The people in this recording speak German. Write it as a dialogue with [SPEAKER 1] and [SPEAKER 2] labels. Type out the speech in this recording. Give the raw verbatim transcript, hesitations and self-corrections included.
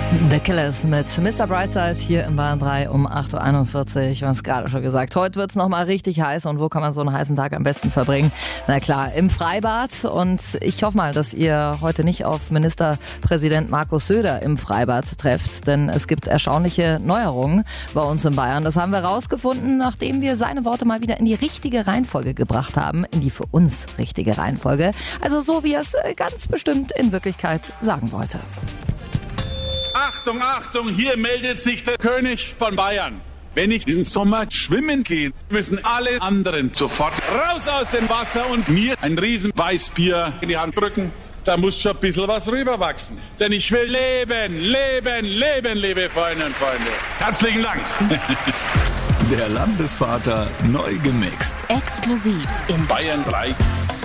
[SPEAKER 1] The Killers mit Mister Brightside hier im Bayern drei um acht Uhr einundvierzig. Wir haben es gerade schon gesagt. Heute wird es nochmal richtig heiß. Und wo kann man so einen heißen Tag am besten verbringen? Na klar, im Freibad. Und ich hoffe mal, dass ihr heute nicht auf Ministerpräsident Markus Söder im Freibad trefft. Denn es gibt erstaunliche Neuerungen bei uns in Bayern. Das haben wir rausgefunden, nachdem wir seine Worte mal wieder in die richtige Reihenfolge gebracht haben. In die für uns richtige Reihenfolge. Also so, wie er es ganz bestimmt in Wirklichkeit sagen wollte.
[SPEAKER 2] Achtung, Achtung, hier meldet sich der König von Bayern. Wenn ich diesen Sommer schwimmen gehe, müssen alle anderen sofort raus aus dem Wasser und mir ein riesen Weißbier in die Hand drücken. Da muss schon ein bisschen was rüberwachsen. Denn ich will leben, leben, leben, liebe Freunde und Freunde. Herzlichen Dank.
[SPEAKER 3] Der Landesvater neu gemixt.
[SPEAKER 4] Exklusiv in
[SPEAKER 2] Bayern drei.